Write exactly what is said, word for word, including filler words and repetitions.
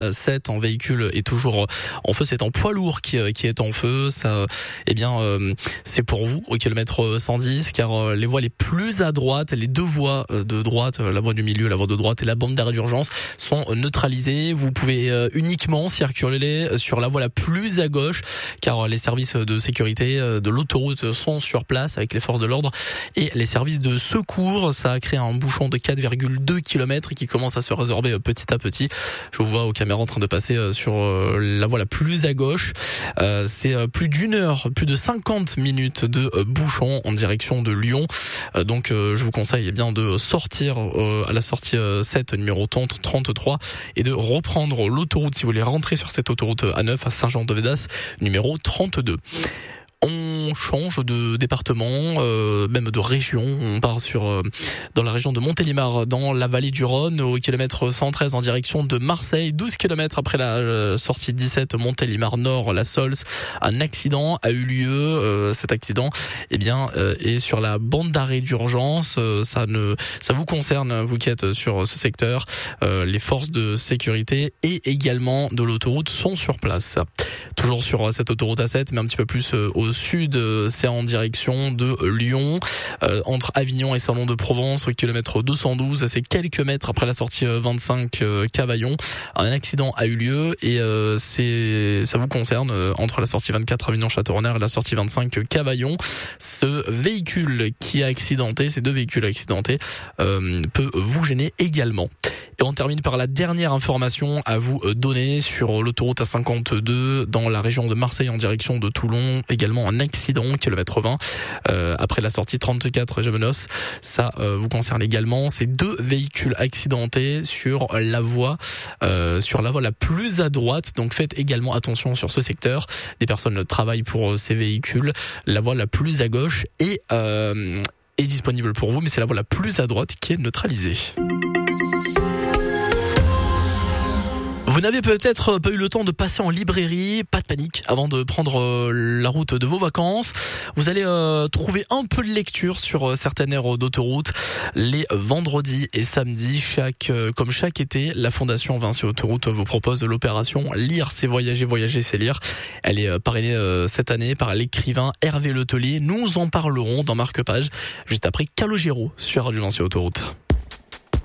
sept en véhicule est toujours en feu, c'est en poids lourd qui, qui est en feu. Ça, eh bien, euh, c'est pour vous au kilomètre cent dix, car euh, les voies les plus à droite, les deux voies de droite, la voie du milieu, la voie de droite et la bande d'arrêt d'urgence sont neutralisées. Vous pouvez euh, uniquement circuler sur la voie la plus à gauche, car les services de sécurité de l'autoroute sont sur place avec les forces de l'ordre et les services de secours. Ça a créé un bouchon de quatre virgule deux kilomètres qui commence à se résorber petit à petit. Je vous vois aux caméras en train de passer sur la voie la plus à gauche. Euh, c'est plus d'une heure, plus de cinquante minutes de bouchon en direction de Lyon. Euh, donc euh, je vous conseille eh bien de sortir euh, à la sortie euh, sept numéro trente-trois et de reprendre l'autoroute si vous voulez rentrer sur cette autoroute A neuf à Saint-Jean-de-Védas numéro trente-deux. On change de département, euh, même de région. On part sur euh, dans la région de Montélimar, dans la vallée du Rhône, au kilomètre cent treize en direction de Marseille. douze kilomètres après la euh, sortie dix-sept, Montélimar Nord, la Sols. Un accident a eu lieu. Euh, cet accident, eh bien, euh, est sur la bande d'arrêt d'urgence. Euh, ça ne, ça vous concerne, vous qui êtes sur ce secteur. Euh, les forces de sécurité et également de l'autoroute sont sur place. Toujours sur cette autoroute A sept, mais un petit peu plus euh, au sud, c'est en direction de Lyon, euh, entre Avignon et Salon-de-Provence, au kilomètre deux cent douze, c'est quelques mètres après la sortie vingt-cinq euh, Cavaillon. Un accident a eu lieu et euh, c'est ça vous concerne, euh, entre la sortie vingt-quatre Avignon-Château-Renard et la sortie vingt-cinq Cavaillon. Ce véhicule qui a accidenté, ces deux véhicules accidentés, euh, peut vous gêner également. Et on termine par la dernière information à vous donner sur l'autoroute A cinquante-deux dans la région de Marseille en direction de Toulon. Également un accident, kilomètre vingt, euh, après la sortie trente-quatre Gémenos. Ça euh, vous concerne également. Ces deux véhicules accidentés sur la voie, euh, sur la voie la plus à droite. Donc faites également attention sur ce secteur. Des personnes travaillent pour ces véhicules. La voie la plus à gauche est, euh, est disponible pour vous, mais c'est la voie la plus à droite qui est neutralisée. Vous n'avez peut-être pas eu le temps de passer en librairie, pas de panique avant de prendre la route de vos vacances. Vous allez euh, trouver un peu de lecture sur certaines aires d'autoroute les vendredis et samedis. Chaque, euh, comme chaque été, la Fondation Vinci Autoroute vous propose l'opération Lire c'est voyager, voyager c'est lire. Elle est parrainée euh, cette année par l'écrivain Hervé Letelier. Nous en parlerons dans Marque-Page juste après Calogero sur Radio Vinci Autoroute.